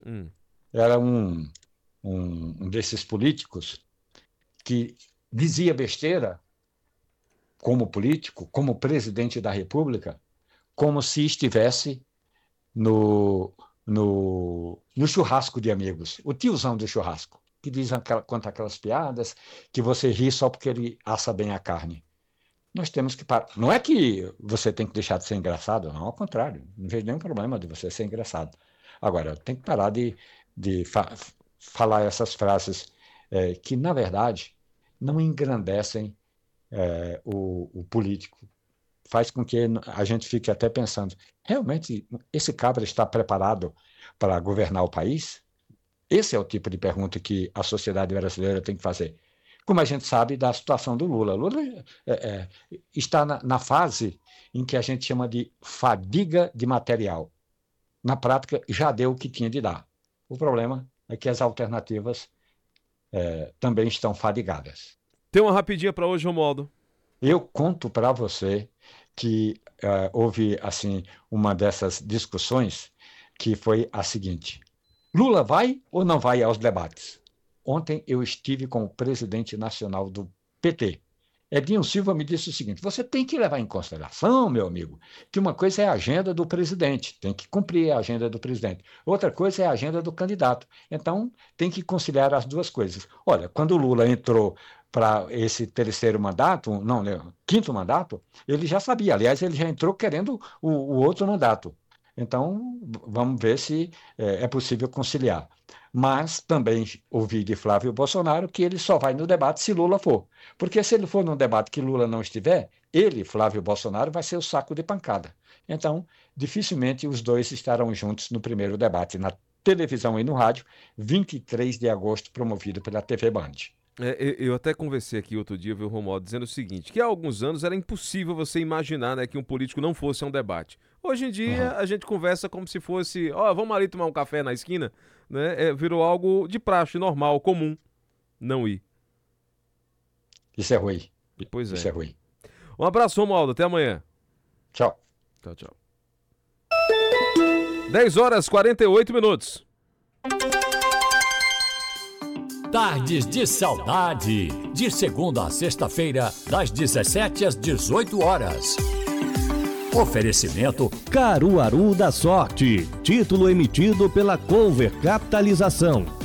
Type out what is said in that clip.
Era um desses políticos que dizia besteira como político, como presidente da República, como se estivesse no churrasco de amigos, o tiozão do churrasco, que conta aquelas piadas que você ri só porque ele assa bem a carne. Nós temos que parar. Não é que você tem que deixar de ser engraçado, não, ao contrário, não vejo nenhum problema de você ser engraçado. Agora, tem que parar de falar essas frases que, na verdade, não engrandecem o político. Faz com que a gente fique até pensando, realmente esse cabra está preparado para governar o país? Esse é o tipo de pergunta que a sociedade brasileira tem que fazer. Como a gente sabe da situação do Lula. Lula está na fase em que a gente chama de fadiga de material. Na prática, já deu o que tinha de dar. O problema é que as alternativas também estão fadigadas. Tem uma rapidinha para hoje, Romualdo. Eu conto para você que houve assim uma dessas discussões que foi a seguinte: Lula vai ou não vai aos debates? Ontem eu estive com o presidente nacional do PT. Edinho Silva me disse o seguinte: você tem que levar em consideração, meu amigo, que uma coisa é a agenda do presidente, tem que cumprir a agenda do presidente. Outra coisa é a agenda do candidato. Então, tem que conciliar as duas coisas. Olha, quando o Lula entrou para esse terceiro mandato, não, quinto mandato, ele já sabia. Aliás, ele já entrou querendo o outro mandato. Então, vamos ver se é possível conciliar. Mas também ouvi de Flávio Bolsonaro que ele só vai no debate se Lula for. Porque se ele for num debate que Lula não estiver, ele, Flávio Bolsonaro, vai ser o saco de pancada. Então, dificilmente os dois estarão juntos no primeiro debate na televisão e no rádio, 23 de agosto, promovido pela TV Band. Eu até conversei aqui outro dia, viu, Romualdo, dizendo o seguinte, que há alguns anos era impossível você imaginar, né, que um político não fosse a um debate. Hoje em dia, a gente conversa como se fosse, vamos ali tomar um café na esquina, né? Virou algo de praxe, normal, comum, não ir. Isso é ruim. Pois é. Isso é ruim. Um abraço, Romualdo, até amanhã. Tchau. Tchau. 10h48. Tardes de Saudade, de segunda a sexta-feira, das 17 às 18 horas. Oferecimento Caruaru da Sorte, título emitido pela Cover Capitalização.